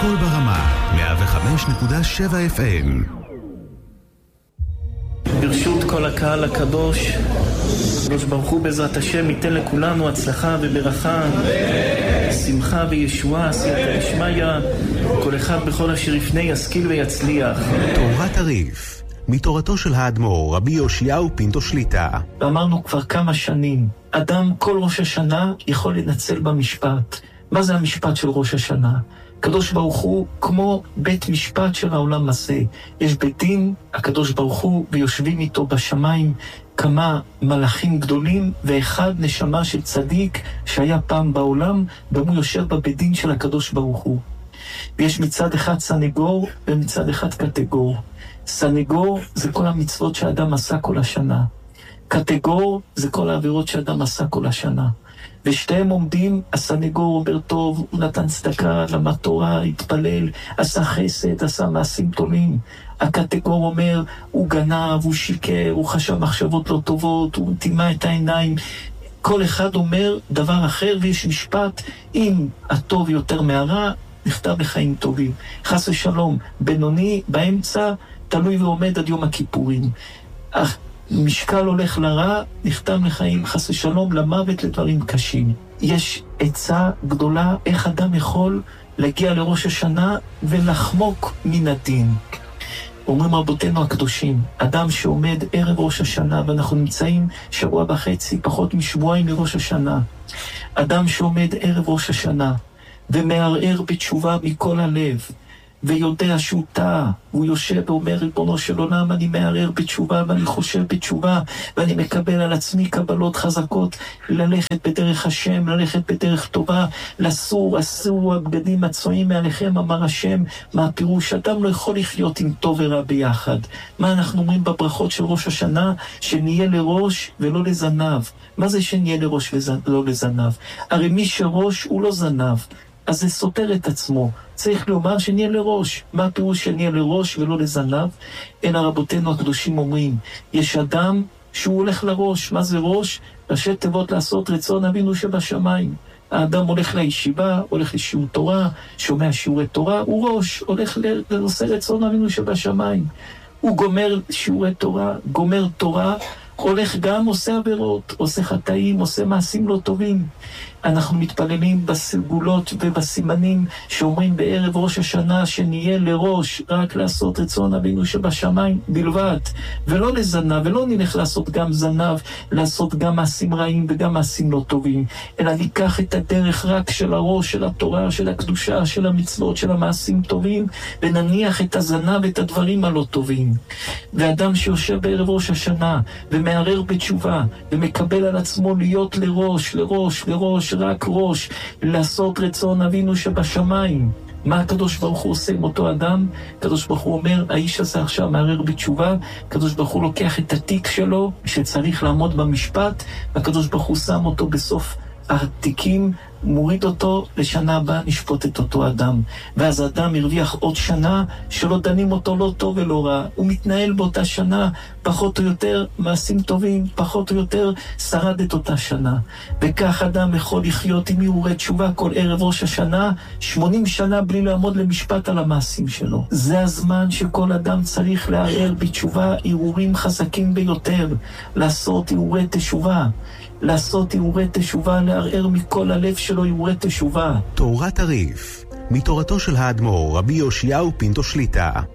הכל ברמה, 105.7 FM. ברשות כל הקהל הקדוש, הקדוש ברוך הוא בעזרת השם ייתן לכולנו הצלחה וברכה, שמחה וישועה, סייעתא דשמיא, כל אחד בכל אשר יפנה ישכיל ויצליח. תורת הריף, מתורתו של האדמו"ר רבי יאשיהו פינטו שליטא. ואמרנו כבר כמה שנים, אדם כל ראש השנה יכול לנצל במשפט. מה זה המשפט של ראש השנה? הקדוש ברוך הוא כמו בית משפט של העולם הזה. יש בית דין, הקדוש ברוך הוא, ויושבים איתו בשמיים כמה מלאכים גדולים, ואחד נשמה של צדיק שהיה פעם בעולם, והוא יושב בבית דין של הקדוש ברוך הוא. ויש מצד אחד סנגור ומצד אחד קטגור. סנגור זה כל המצוות שהאדם עשה כל השנה. קטגור זה כל העבירות שהאדם עשה כל השנה. ושתיהם עומדים, הסנגור אומר טוב, הוא נתן צדקה, למד תורה, התפלל, עשה חסד, עשה מעשים טובים. הקטגור אומר, הוא גנב, הוא שיקר, הוא חשב מחשבות לא טובות, הוא טימא את העיניים. כל אחד אומר דבר אחר, ויש משפט, אם הטוב יותר מהרע, נכתב לחיים טובים. חס ושלום, בינוני, באמצע, תלוי ועומד עד יום הכיפורים. משקל הולך לרע, נכתב לחיים חס ושלום, למוות, לדברים קשים. יש עצה גדולה איך אדם יכול להגיע לראש השנה ולחמוק מן הדין. אומרים רבותינו הקדושים, אדם שעומד ערב ראש השנה, ואנחנו נמצאים שבוע וחצי, פחות משבועיים מראש השנה. אדם שעומד ערב ראש השנה ומערער בתשובה מכל הלב, ויודע שהוא טעה, הוא יושב ואומר, ריבונו של עולם, אני מערער בתשובה ואני חושב בתשובה, ואני מקבל על עצמי קבלות חזקות, ללכת בדרך השם, ללכת בדרך טובה, לסור, אסור הבגדים הצועים מעליכם, אמר השם. מה הפירוש? אדם לא יכול לחיות עם טוב ורע ביחד. מה אנחנו אומרים בברכות של ראש השנה? שנהיה לראש ולא לזנב. מה זה שנהיה לראש ולא לזנב? הרי מי שראש הוא לא זנב. אז זה סותר את עצמו. צריך לומר שנהיה לראש. מה הפירוש שנהיה לראש ולא לזנב? אלא רבותינו הקדושים אומרים, יש אדם שהוא הולך לראש. מה זה ראש? ראשי תיבות לעשות רצון אבינו שבשמיים. האדם הולך לישיבה, הולך לשיעור תורה, שומע שיעורי תורה, הוא ראש, הולך לנושא רצון אבינו שבשמיים. הוא גומר שיעורי תורה, גומר תורה, הולך גם עושה עבירות, עושה חטאים, עושה מעשים לא טובים. אנחנו מתפללים בסגולות ובסימנים שאומרים בערב ראש השנה שנהיה לראש, רק לעשות רצון אבינו שבשמיים בלבד, ולא לזנב, ולא נלך לעשות גם זנב, לעשות גם מעשים רעים וגם מעשים לא טובים, אלא ניקח את הדרך רק של הראש, של התורה, של הקדושה, של המצוות, של המעשים טובים, ונניח את הזנב ואת הדברים הלא טובים. ואדם שיושב בערב ראש השנה ומערער בתשובה ומקבל על עצמו להיות לראש, לראש, לראש, רק ראש, לעשות רצון אבינו שבשמיים. מה הקדוש ברוך הוא עושה עם אותו אדם? הקדוש ברוך הוא אומר, האיש הזה עכשיו מערער בתשובה, הקדוש ברוך הוא לוקח את התיק שלו שצריך לעמוד במשפט, והקדוש ברוך הוא שם אותו בסוף התיקים, מוריד אותו, לשנה הבאה נשפוט את אותו אדם. ואז האדם הרוויח עוד שנה שלא דנים אותו לא טוב ולא רע. הוא מתנהל באותה שנה, פחות או יותר מעשים טובים, פחות או יותר שרד את אותה שנה. וכך אדם יכול לחיות עם הרהורי תשובה כל ערב ראש השנה, 80 שנה בלי לעמוד למשפט על המעשים שלו. זה הזמן שכל אדם צריך לערער בתשובה, הרהורים חזקים ביותר, לעשות הרהורי תשובה. לעשות הרהורי תשובה, לערער מכל הלב שלו הרהורי תשובה. תורת הריף, מתורתו של האדמו"ר רבי יאשיהו פינטו שליטא.